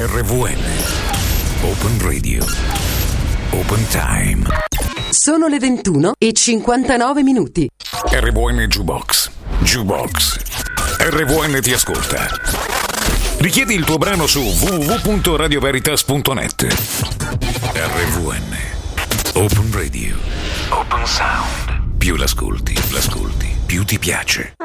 RVN Open Radio Open Time. Sono le 21:59. RVN Jukebox. RVN ti ascolta. Richiedi il tuo brano su www.radioveritas.net. RVN Open Radio Open Sound. Più l'ascolti, più ti piace.